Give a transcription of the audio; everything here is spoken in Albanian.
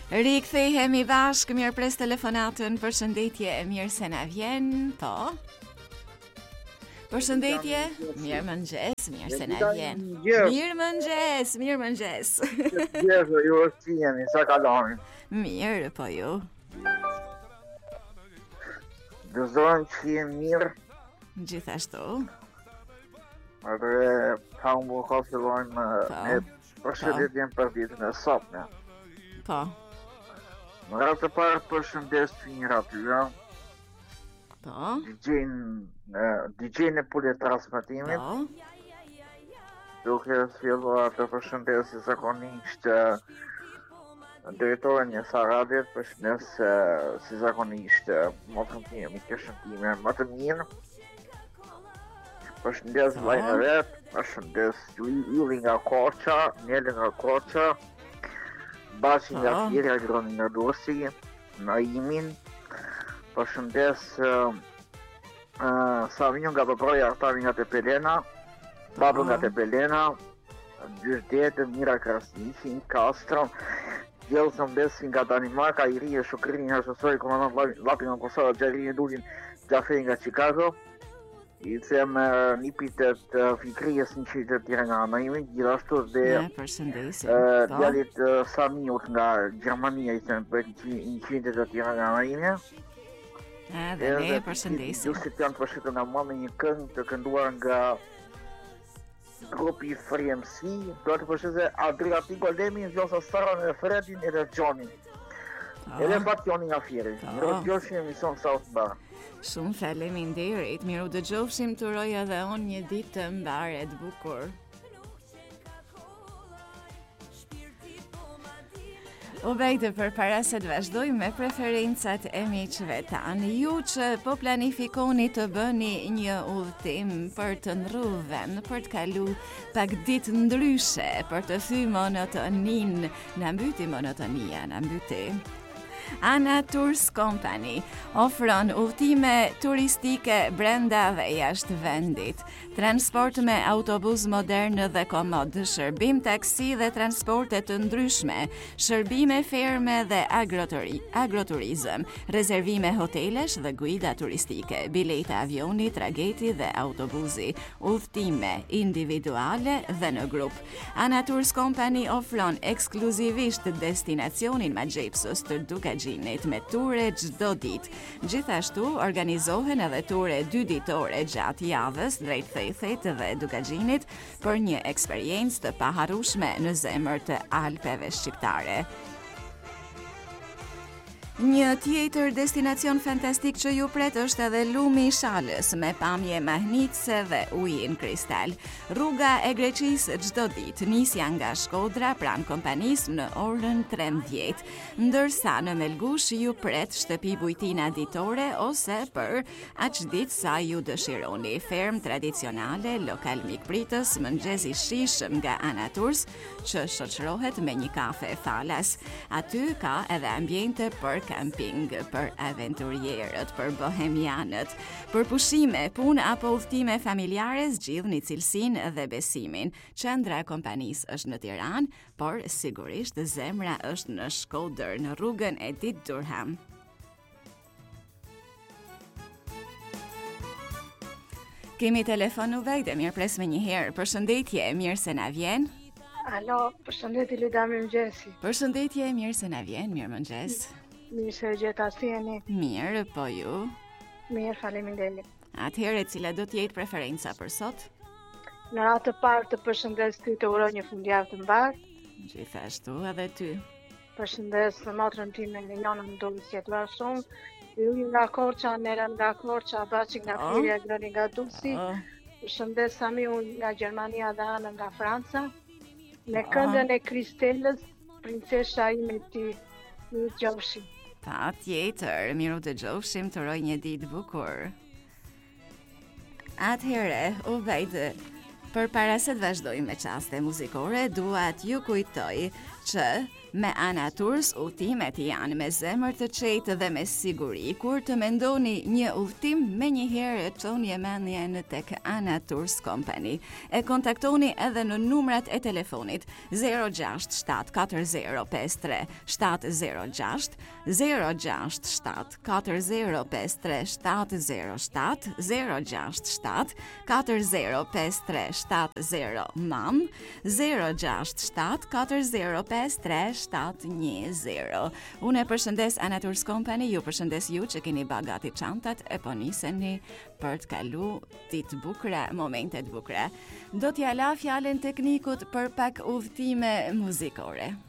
Rikthehemi bashkë, mirë pres telefonatën, përshëndetje, mirë se na vjen, po. Përshëndetje, mirë mëngjes, mirë se na vjen. Mirë mëngjes. Jezu, ju është jeni, sa kaloni. Mirë, po ju. Gëzohem që jemi mirë, Gjithashtu. edhe pa unë ka fillojmë me përshëndetjen për ditën e sotme. Po, Në ratë të parë përshëndes një atyra, po, DJ-n e pullet transmetimit, po. duke filluar të përshëndesi zakonisht drejtoren e Saradit, përshëndes si zakonisht motrën time, mikeshën time më të mirë. Përshëndes vllajën e vet, përshëndes Ylli nga Korça, Neli nga Korça, Bashi nga Fieri, Agroni nga Durrësi, Naimin, përshëndes Savinjo nga Dobroja, Artami nga Tepelena, Babë nga Tepelena, Gjyrdete, Mira Krasniqi, Kastro, Gjelson Besi nga Danimarka, Irije Shukrini nga Shosori, komandant Lapi nga Kosova, Gjari Dulin, Gjaferi nga Chicago, I them nipitet Fikrijes në qytet tjera nga Naimi, gjithashtu dhe djalit Samiut nga Gjermania I them për një qytet të tjera nga Naimi. Dhe ne përshëndesim. Justit janë përshëndetur nga mua me një këngë të kënduar nga grupi Free MC, do të përshëndes Adriati Goldemi, Vjosa Saran e Fredin edhe Gjoni. Edhe Fatjoni nga Fieri. Mirëdëgjofshim emision South Bar. Shumë faleminderit, miru dëgjofshim të roj edhe unë një ditë të mbarë të bukur. Obejtë, për para se të vazhdoj me preferencat e miqve tanë, ju që po planifikoni të bëni një udhëtim për të ndrru vend, për të kalu pak ditë ndryshe, për të thy monotonin, na mbyti monotonia, na mbyti. Ana Tours Company ofron udhëtime turistike brenda dhe jashtë vendit, transport me autobus modern dhe komod, shërbim taksi dhe transporte të ndryshme, shërbime ferme dhe agroturizëm, rezervime hotelesh dhe guida turistike, bileta avioni, trageti dhe autobusi, udhëtime individuale dhe në grup. Ana Tours Company ofron ekskluzivisht destinacionin Magjepsës të Dukagjinit me ture çdo ditë. Gjithashtu organizohen edhe ture 2 ditore gjatë javës drejt Thethit dhe Dukagjinit për një eksperiencë të paharrueshme në zemër të Alpeve shqiptare. Një tjetër destinacion fantastik që ju pret është edhe Lumi I Shalës me pamje mahnitse dhe ujë në kristal. Rruga e Greqisë çdo ditë, nisja nga Shkodra pranë kompanisë në orën 13, ndërsa në Melgush ju pret shtëpi bujtina ditore ose për aq ditë sa ju dëshironi. Ferm tradicionale, lokal mikpritës, mëngjes I shishëm nga Ana Tours që shoqërohet me një kafe falas. Aty ka edhe ambiente për camping, për aventurierët, për bohemianët, për pushime, punë apo udhëtime familjare, zgjidhni cilësinë dhe besimin. Qendra e kompanisë është në Tiranë, por sigurisht zemra është në Shkodër, në rrugën Edith Durham. Kemi telefonuve dhe mirë pres me një herë. Përshëndetje, mirë se na vjen. Alo, përshëndetje Lida, mirë mëngjesi. Përshëndetje, mirë se na vjen, mirë mëngjes. Mirë se gjeta, si jeni? Mirë, po ju? Mirë, faleminderit. Atëherë, cila do t'jetë preferenca për sot? Në ratë të parë të përshëndes ty, të uroj një fundjavë të mbarë. Gjithashtu edhe ty. Përshëndes motrën time Lilonën Ndolës jetëvar shumë. Ylli nga Korça, Nela nga Korça, Baçi nga Fieri, Agroni nga Durrësi. Përshëndes Samiu nga Gjermania dhe Ana nga Franca. Me këndën e Kristelës, princesha ime ti, mirë dëgjofshim. Pa tjetër, miru dëgjofshim, të roj një ditë bukur. Atëhere, për para se të vazhdojmë me qaste muzikore, dua t'ju kujtoj që me Anatours udhëtimet janë me zemër të qetë dhe me siguri. Kur të mendoni një udhëtim, menjëherë e çoni mendjen tek Anatours Company. E kontaktoni edhe në numrat e telefonit 0674053-706, 0674053-707, 0674053-709, 0674053-720. Unë e përshëndes Anatours Company, ju përshëndes ju që keni bagati çantat e po niseni për të kalu ditë bukura, momente të bukura. Do t'ja la fjalën teknikut për pak udhëtime muzikore.